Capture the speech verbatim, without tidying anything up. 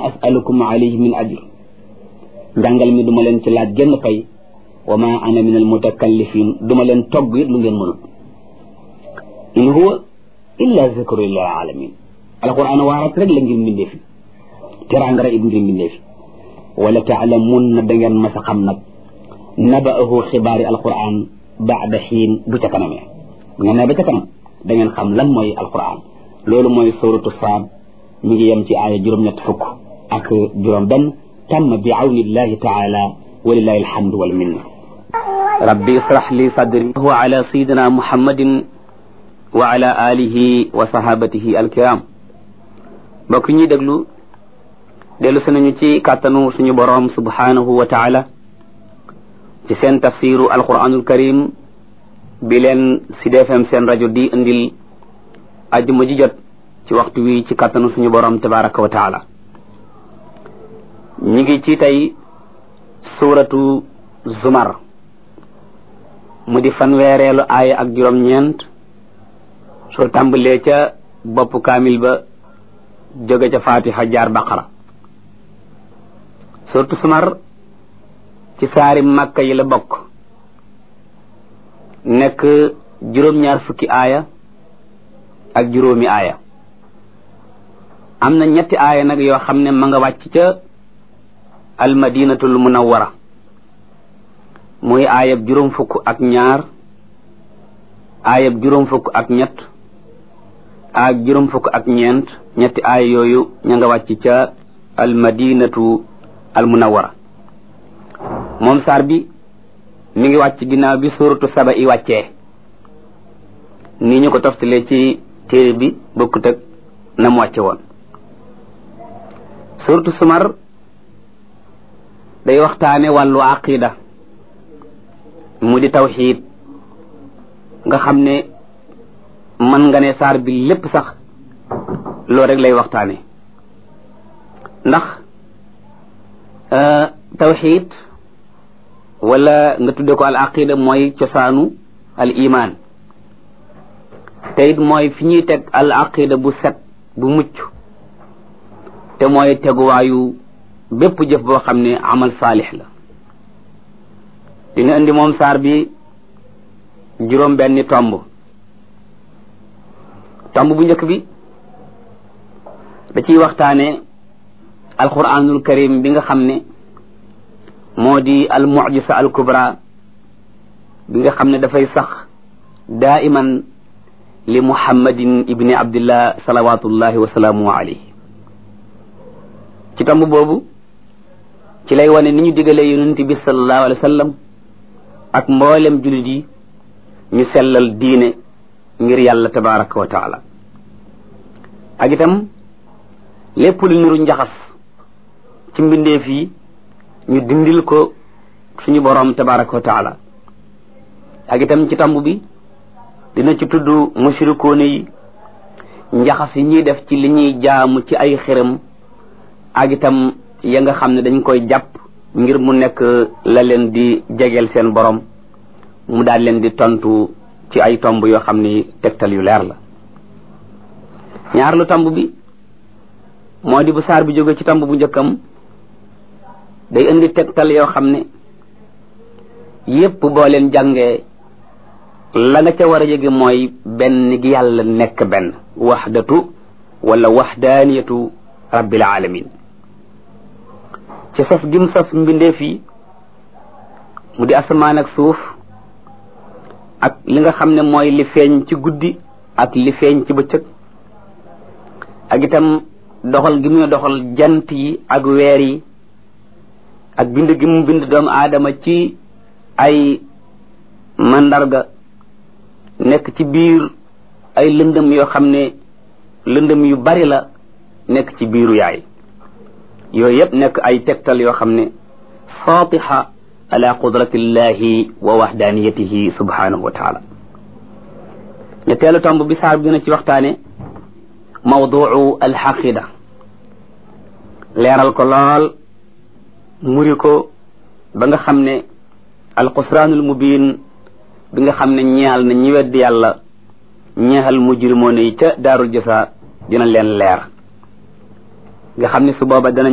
as'alukum alayhi min ajr njàngal mi duma leen ci laaj genn fay wa ma ana min al mutakallifin duma leen togg it lu ngeen mënul in huwa illa zikru lil alamin alquran waarat rek la ngir mbindee fi teraanga rek ngir mbindee fi wala taalamun na da ngeen mas a xam nag naba'ahu xibaari alquran baada xiin bu ca kanamee bu ngeen ne ba ca kanam da ngeen xam lan mooy alquran loolu mooy suratu Saad mi ngi yem ci aaya juróom-ñett fukk ak juróom benn tam bi awnillahi taala walillahi alhamdu wal minna rabbi israh li sadri wa ala sayidina muhammadin wa ala alihi wa sahabatihi alkiram mbokk ñuy déglu dellu si nañu ci kàttanu suñu boroom subhanahu wa taala ci seen tafsiru alquranul karim bi leen Sud F M seen rajo di indil ajjuma ji jot ci waxtu wi ci kàttanu suñu boroom tabaraka wa taala ñi ngi ci tey suuratu zumar mu di fanweereelu aaya ak juróom-ñeent soo tàmbalee ca bopp kaamil ba jóge ca fatiha jaar baqara suuratu zumar ci saari makka yi la bokk nekk juróom-ñaar fukki aaya ak juróomi aaya am na ñetti aaya nag yoo xam ne ma nga wàcc ca almadinatul munawwara muy aayab juróom fukk ak ñaar aayab juróom fukk ak ñett ak juróom fukk ak ñeent ñetti aaya yooyu ña nga wàcc ca almadinatu al munawwara moom saar bi mi ngi wàcc ginnaaw bi suuratu saba i wàccee nii ñu ko toftalee ci téere bi bokkut ak na mu wàcce woon suuratu sumar day waxtaane wàllu aqida mu di tawxiid nga xam ne mën nga ne saar bi lépp sax loolu rek lay waxtaane ndax tawxiid wala nga tudde ko al aqida mooy cosaanu al iman te it mooy fi ñuy teg al aqida bu set bu mucc te mooy teguwaayu bépp jëf boo xam ne amal saalix la dina indi moom saar bi juróom benni tomb tomb bu njëkk bi da ciy waxtaane alquranul karim bi nga xam ne moo di al mu'jiza al kubra bi nga xam ne dafay sax daiman li muhammadin ibni abdillah salawatullahi wa salaamu alayhi ci tomb boobu ci lay wane ni ñu digalee yonent bi sallallahu alayhi wa sallam ak mboolem jullit yi ñu sellal diine ngir yàlla tabaraka wa taala ak itam lépp lu niru njaxas ci mbindeef yi ñu dindil ko suñu boroom tabaraka wa taala ak itam ci tomb bi dina ci tudd mushrikoone yi njaxas yi ñuy def ci li ñuy jaamu ci ay xërëm ak itam ya nga xam ne dañ koy jàpp ngir mu nekk la leen di jegeel seen borom mu daal leen di tontu ci ay tomb yoo xam ni tegtal yu leer la ñaar lu tomb bi moo di bu saar bi jóge ci tomb bu njëkkam day indi tegtal yoo xam ne yépp boo leen jàngee la nga ca war a yëge mooy benn gi yàlla nekk benn wahdatu wala wahdaniyatu rabbil alamin ci saf gim saf mbindeef yi mu di asamaan ak suuf ak li nga xam ne mooy li feeñ ci guddi ak li feeñ ci bëccëg ak itam doxal gi mu doxal jant yi ak weer yi ak bind gi mu bind doomu aadama ci ay mandarga nekk ci biir ay lëndëm yoo xam ne lëndëm yu bari la nekk ci biiru yaay yooyu yëpp nekk ay tegtal yoo xam ne fatiha ala qudratillahi wa wahdaniyatihi subhanahu wa taala ñetteelu tomb bi saar bi dina ci waxtaane mawduu alxaqida leeral ko lool muri ko ba nga xam ne alxusraanul mubin bi nga xam ne ñeexal na ñi weddi yàlla ñeexal mujrimoon yi ca daarul jasa dina leen leer nga xam ne su booba dana